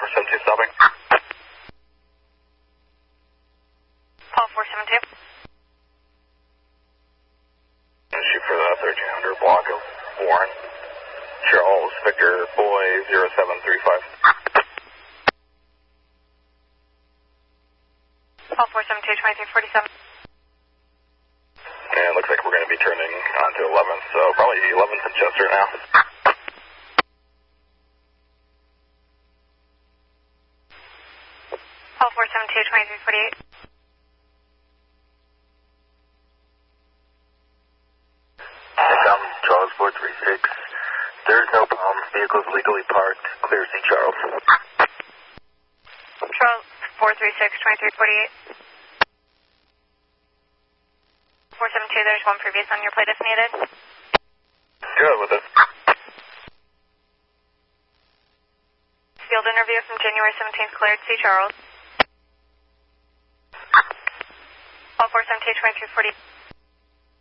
472 stopping. Paul 472. Shoot for the 1300 block of Warren. Charles Victor Boy 0735. Paul 472, 2347. And it looks like we're going to be turning onto 11th, so probably 11th and Chester now. Paul 472, 2348. I'm Charles 436. There's no problem. Vehicle's legally parked. Clear St. Charles. Charles 436, 2348. 472, there's one previous on your plate if needed. Good with it. Field interview from January 17th cleared. See Charles. Paul 472, 2348.